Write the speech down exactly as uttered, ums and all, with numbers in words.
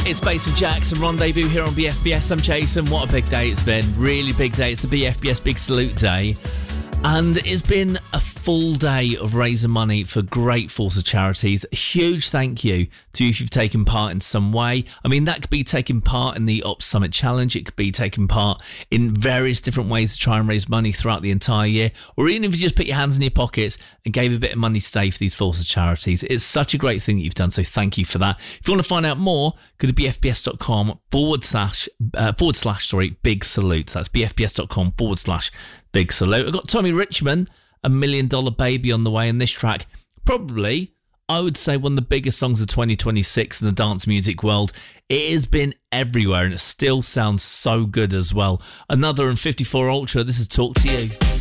It's Bass and Jackson Rendezvous here on B F B S. I'm Jason. What a big day it's been. Really big day. It's the B F B S Big Salute Day. And it's been a full day of raising money for great force of charities. A huge thank you to you if you've taken part in some way. I mean, that could be taking part in the Ops Summit Challenge. It could be taking part in various different ways to try and raise money throughout the entire year. Or even if you just put your hands in your pockets and gave a bit of money today for these force of charities. It's such a great thing that you've done, so thank you for that. If you want to find out more, go to bfbs.com forward slash, uh, forward slash, sorry, big salute. That's bfbs.com forward slash big salute. I've got Tommy Richmond, A Million Dollar Baby on the way, in this track, probably, I would say, one of the biggest songs of twenty twenty-six in the dance music world. It has been everywhere and it still sounds so good as well. Another in fifty-four Ultra, this is Talk to You.